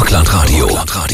Rockland-Radio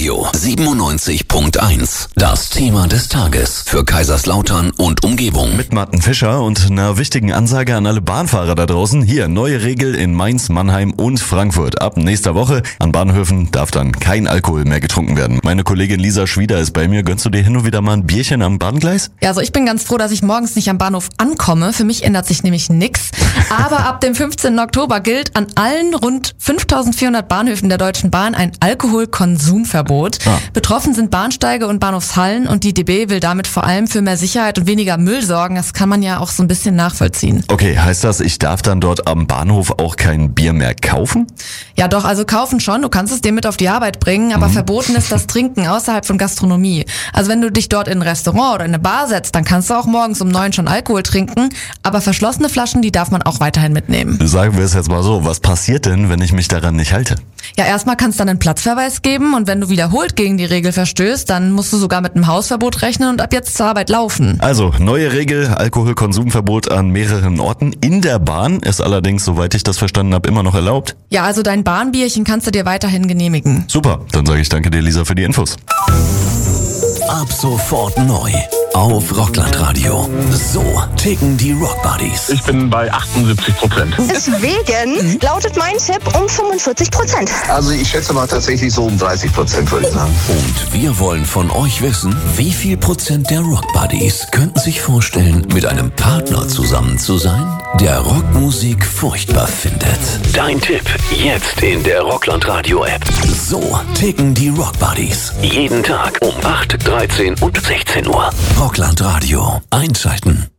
97.1. Das Thema des Tages für Kaiserslautern und Umgebung. Mit Martin Fischer und einer wichtigen Ansage an alle Bahnfahrer da draußen. Hier, neue Regel in Mainz, Mannheim und Frankfurt. Ab nächster Woche an Bahnhöfen darf dann kein Alkohol mehr getrunken werden. Meine Kollegin Lisa Schwieder ist bei mir. Gönnst du dir hin und wieder mal ein Bierchen am Bahngleis? Ja, also ich bin ganz froh, dass ich morgens nicht am Bahnhof ankomme. Für mich ändert sich nämlich nichts. Aber ab dem 15. Oktober gilt an allen rund 5400 Bahnhöfen der Deutschen Bahn ein Alkoholkonsumverbot. Betroffen sind Bahnsteige und Bahnhofshallen und die DB will damit vor allem für mehr Sicherheit und weniger Müll sorgen. Das kann man ja auch so ein bisschen nachvollziehen. Okay, heißt das, ich darf dann dort am Bahnhof auch kein Bier mehr kaufen? Ja doch, also kaufen schon. Du kannst es dir mit auf die Arbeit bringen, aber verboten ist das Trinken außerhalb von Gastronomie. Also wenn du dich dort in ein Restaurant oder in eine Bar setzt, dann kannst du auch morgens um 9 schon Alkohol trinken. Aber verschlossene Flaschen, die darf man auch weiterhin mitnehmen. Sagen wir es jetzt mal so, was passiert denn, wenn ich mich daran nicht halte? Ja, erstmal kann es dann einen Platzverweis geben und wenn du wiederholt gegen die Regel verstößt, dann musst du sogar mit einem Hausverbot rechnen und ab jetzt zur Arbeit laufen. Also, neue Regel, Alkoholkonsumverbot an mehreren Orten. In der Bahn ist allerdings, soweit ich das verstanden habe, immer noch erlaubt. Ja, also dein Bahnbierchen kannst du dir weiterhin genehmigen. Super, dann sage ich danke dir, Lisa, für die Infos. Ab sofort neu auf Rockland-Radio. So ticken die Rockbuddies. Ich bin bei 78%. Deswegen lautet mein Tipp um 45%. Also ich schätze mal tatsächlich so um 30%, würde ich sagen. Und wir wollen von euch wissen, wie viel Prozent der Rockbuddies könnten sich vorstellen, mit einem Partner zusammen zu sein, der Rockmusik furchtbar findet. Dein Tipp jetzt in der Rockland-Radio-App. So ticken die Rockbuddies. Jeden Tag um 8, 13 und 16 Uhr. Rockland-Radio. Einschalten.